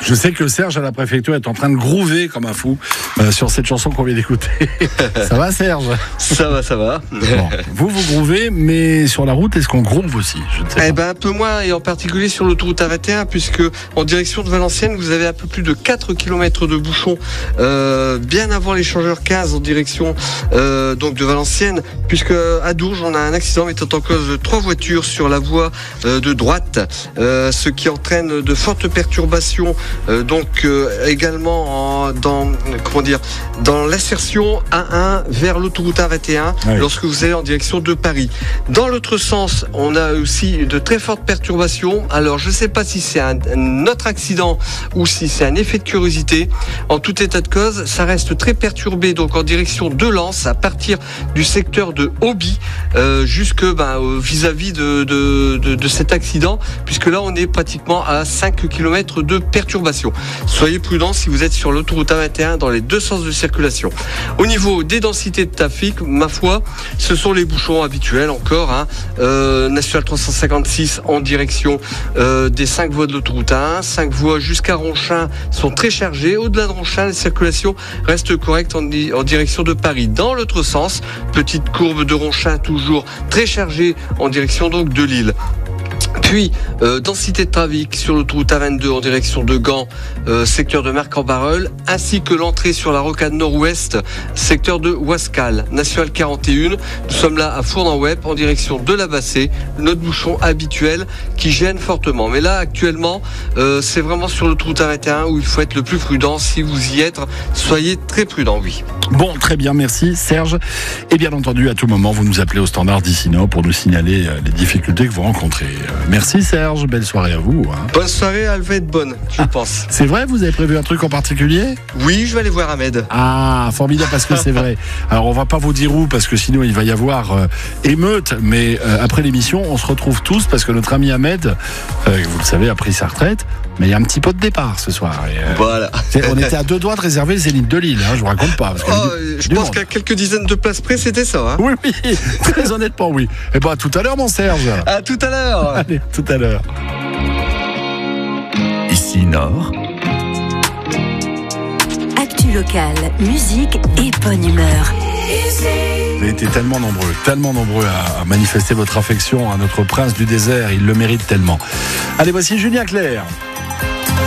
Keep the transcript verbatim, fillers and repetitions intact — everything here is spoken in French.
Je sais que Serge à la préfecture est en train de groover comme un fou euh, sur cette chanson qu'on vient d'écouter. Ça va, Serge? Ça va, ça va. Bon, vous, vous groovez, mais sur la route, est-ce qu'on groove aussi? Je ne sais pas. Eh ben, un peu moins, et en particulier sur l'autoroute A vingt et un, puisque en direction de Valenciennes, vous avez un peu plus de quatre kilomètres de bouchons, euh, bien avant l'échangeur quinze en direction euh, donc de Valenciennes, puisque à Dourges, on a un accident mettant en cause trois voitures sur la voie euh, de droite, euh, ce qui entraîne de fortes perturbations, euh, donc euh, également en, dans comment dire, dans l'assertion A un vers l'autoroute A vingt et un, oui. Lorsque vous allez en direction de Paris. Dans l'autre sens, on a aussi de très fortes perturbations. Alors, je ne sais pas si c'est un, un autre accident ou si c'est un effet de curiosité. En tout état de cause, ça reste très perturbé, donc en direction de Lens, à partir du secteur de Auby, euh, jusque ben, vis-à-vis de, de, de, de cet accident, puisque là, on est pratiquement à cinq kilomètres de perturbation. Soyez prudents si vous êtes sur l'autoroute A vingt et un dans les deux sens de circulation. Au niveau des densités de trafic, ma foi, ce sont les bouchons habituels encore. Hein. Euh, National trois cent cinquante-six en direction euh, des cinq voies de l'autoroute A un. cinq voies jusqu'à Ronchin sont très chargées. Au-delà de Ronchin, la circulation reste correcte en, en direction de Paris. Dans l'autre sens, petite courbe de Ronchin toujours très chargée en direction donc de Lille. Puis, euh, densité de trafic sur l'autoroute A vingt-deux en direction de Gand, euh, secteur de Marc-en-Barœul, ainsi que l'entrée sur la rocade nord-ouest, secteur de Ouascal, National quarante et un. Nous sommes là à Fournan-Wep en direction de la Bassée, notre bouchon habituel qui gêne fortement. Mais là, actuellement, euh, c'est vraiment sur l'autoroute A vingt et un où il faut être le plus prudent. Si vous y êtes, soyez très prudent, oui. Bon, très bien, merci Serge. Et bien entendu, à tout moment, vous nous appelez au standard d'Icino pour nous signaler les difficultés que vous rencontrez. Merci Serge, belle soirée à vous. Hein. Bonne soirée, elle va être bonne, je ah, pense. C'est vrai, vous avez prévu un truc en particulier? Oui, je vais aller voir Ahmed. Ah, formidable, parce que c'est vrai. Alors, on va pas vous dire où, parce que sinon, il va y avoir euh, émeute. Mais euh, après l'émission, on se retrouve tous, parce que notre ami Ahmed, euh, vous le savez, a pris sa retraite. Mais il y a un petit pot de départ ce soir. Et, euh, voilà. On était à deux doigts de réserver le Zénith de Lille, hein, je vous raconte pas. Parce que oh, du, je du pense monde. qu'à quelques dizaines de places près, c'était ça. Hein. Oui, oui, très honnêtement, oui. Et bien, à tout à l'heure, mon Serge. À tout à l'heure. Allez, tout à l'heure. Ici Nord. Actu locale, musique et bonne humeur. Vous avez été tellement nombreux, tellement nombreux à manifester votre affection à notre prince du désert. Il le mérite tellement. Allez, voici Julien Clerc.